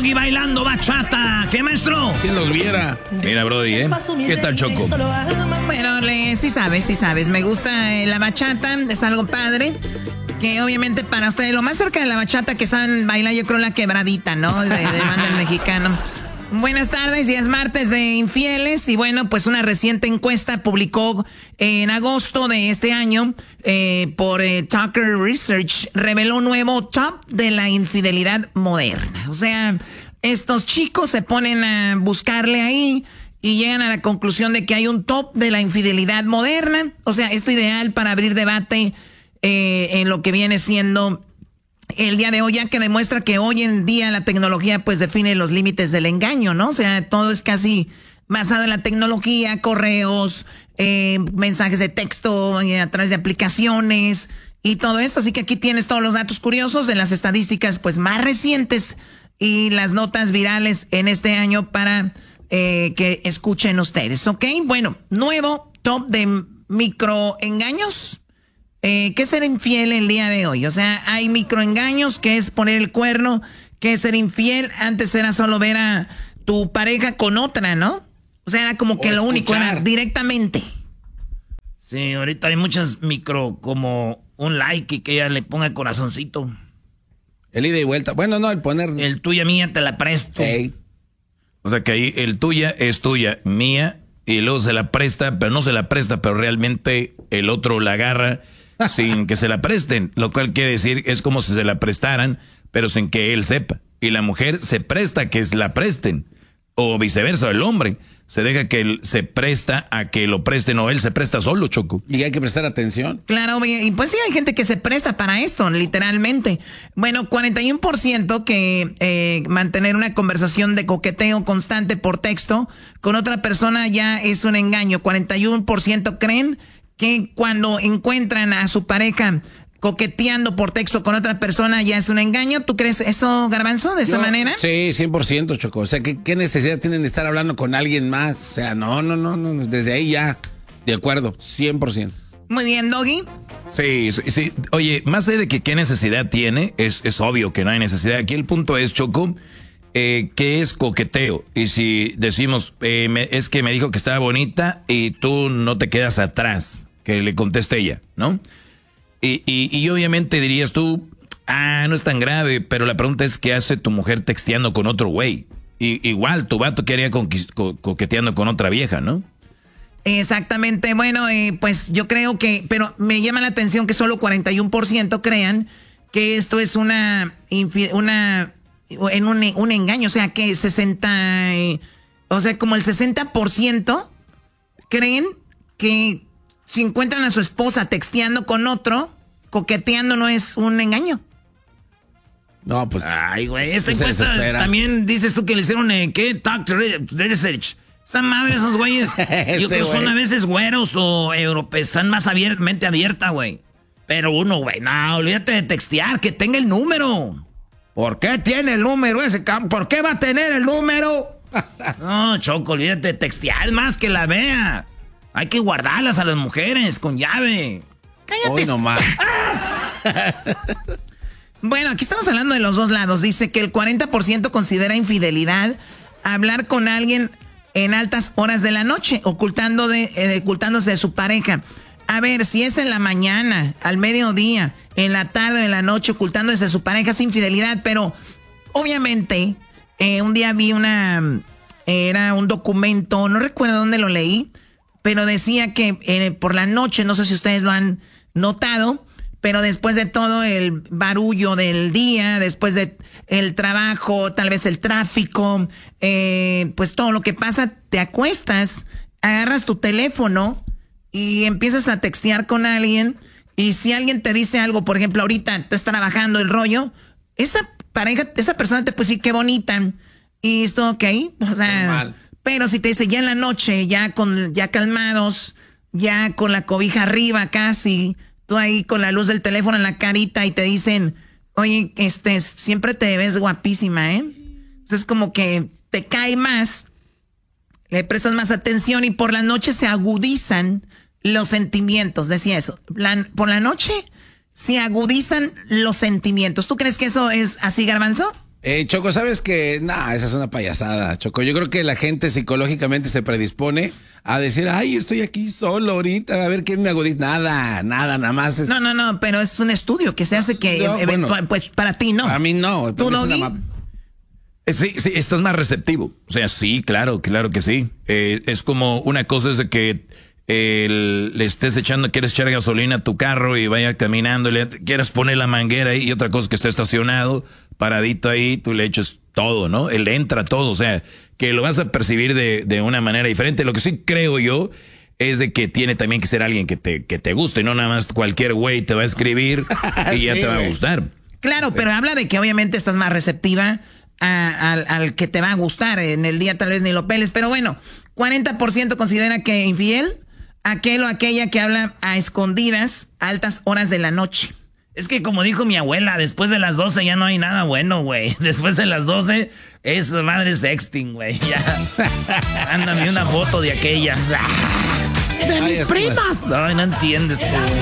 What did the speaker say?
Doggy bailando bachata. ¿Qué, maestro? ¿Quién los viera? Mira, Brody, ¿eh? ¿Qué tal, Choco? Bueno, sí sabes. Me gusta la bachata, es algo padre. Que obviamente para ustedes, lo más cerca de la bachata que saben bailar, yo creo la quebradita, ¿no? De banda mexicano. Buenas tardes, y es martes de infieles. Y bueno, pues una reciente encuesta publicó en agosto de este año por Tucker Research reveló un nuevo top de la infidelidad moderna. O sea, estos chicos se ponen a buscarle ahí y llegan a la conclusión de que hay un top de la infidelidad moderna. O sea, esto ideal para abrir debate en lo que viene siendo el día de hoy, ya que demuestra que hoy en día la tecnología pues define los límites del engaño, ¿no? O sea, todo es casi basado en la tecnología, correos, mensajes de texto a través de aplicaciones y todo esto. Así que aquí tienes todos los datos curiosos de las estadísticas pues más recientes y las notas virales en este año para que escuchen ustedes, ¿ok? Bueno, nuevo top de microengaños. ¿Qué es ser infiel el día de hoy? O sea, hay microengaños, que es poner el cuerno, que es ser infiel. Antes era solo ver a tu pareja con otra, ¿no? O sea, era como que lo único, era directamente. Sí, ahorita hay muchas micro, como un like y que ella le ponga el corazoncito. El ida y vuelta. Bueno, no, el poner... El tuya, mía, te la presto. Hey. O sea que ahí el tuya es tuya, mía, y luego se la presta, pero no se la presta, pero realmente el otro la agarra sin que se la presten, lo cual quiere decir es como si se la prestaran, pero sin que él sepa. Y la mujer se presta a que la presten, o viceversa, el hombre se deja que él se presta a que lo presten, o él se presta solo, Choco. Y hay que prestar atención. Claro, y pues sí hay gente que se presta para esto, literalmente. Bueno, 41% que mantener una conversación de coqueteo constante por texto con otra persona ya es un engaño. 41% creen que cuando encuentran a su pareja coqueteando por texto con otra persona ya es un engaño. ¿Tú crees eso, Garbanzo, de esa manera? Sí, 100%, Choco. O sea, ¿qué necesidad tienen de estar hablando con alguien más? O sea, no. Desde ahí ya, de acuerdo, 100%. Muy bien, Doggy. Sí. Oye, más allá de que qué necesidad tiene, es obvio que no hay necesidad. Aquí el punto es, Choco, ¿qué es coqueteo? Y si decimos, es que me dijo que estaba bonita y tú no te quedas atrás, que le conteste ella, ¿no? Y obviamente dirías tú, no es tan grave, pero la pregunta es ¿qué hace tu mujer texteando con otro güey? Igual tu vato quedaría coqueteando con otra vieja, ¿no? Exactamente, bueno, pues yo creo que, pero me llama la atención que solo 41% crean que esto es un engaño, o sea que como el 60% creen que si encuentran a su esposa texteando con otro, coqueteando no es un engaño. No, pues... Ay, güey, esta encuesta también dices tú que le hicieron, ¿qué? Talk Research. Esa madre, esos güeyes, yo creo son a veces güeros o europeos, están más mente abierta, güey. Pero uno, güey, no, olvídate de textear, que tenga el número. ¿Por qué tiene el número ese cabrón? ¿Por qué va a tener el número? No, Choco, olvídate de textear, es más que la vea. Hay que guardarlas a las mujeres con llave. Cállate. Hoy nomás. Bueno, aquí estamos hablando de los dos lados. Dice que el 40% considera infidelidad hablar con alguien en altas horas de la noche, ocultándose de su pareja. A ver, si es en la mañana, al mediodía, en la tarde, en la noche, ocultándose de su pareja, es infidelidad. Pero, obviamente, un día vi era un documento, no recuerdo dónde lo leí, pero decía que por la noche, no sé si ustedes lo han notado, pero después de todo el barullo del día, después de el trabajo, tal vez el tráfico, pues todo lo que pasa, te acuestas, agarras tu teléfono y empiezas a textear con alguien. Y si alguien te dice algo, por ejemplo, ahorita estás trabajando el rollo, esa persona te puede decir qué bonita. Y esto, ok, o sea... Normal. Pero si te dice ya en la noche, ya calmados, ya con la cobija arriba casi, tú ahí con la luz del teléfono en la carita y te dicen, oye, siempre te ves guapísima, ¿eh? Entonces como que te cae más, le prestas más atención y por la noche se agudizan los sentimientos, decía eso. Por la noche se agudizan los sentimientos. ¿Tú crees que eso es así, Garbanzo? Choco, ¿sabes qué? Nah, esa es una payasada, Choco. Yo creo que la gente psicológicamente se predispone a decir, ay, estoy aquí solo ahorita, a ver qué me hago. Nada, nada más. No, pero es un estudio que se hace que, pues para ti no. A mí no. ¿Tú, Doggy? Sí, estás más receptivo. O sea, sí, claro que sí. Es como una cosa es de que le estés quieres echar gasolina a tu carro y vaya caminando, quieras poner la manguera ahí, y otra cosa es que esté estacionado, paradito ahí, tú le echas todo, ¿no? Él entra todo, o sea, que lo vas a percibir de una manera diferente. Lo que sí creo yo es de que tiene también que ser alguien que te guste, y no nada más cualquier güey te va a escribir y ya te va a gustar. Claro, pero habla de que obviamente estás más receptiva al que te va a gustar. En el día tal vez ni lo peles, pero bueno, 40% considera que infiel aquel o aquella que habla a escondidas a altas horas de la noche. Es que como dijo mi abuela, después de las 12 ya no hay nada bueno, güey. Después de las 12 es madre sexting, güey. Ya. Mándame una foto de aquellas. ¡De mis primas! No entiendes tú.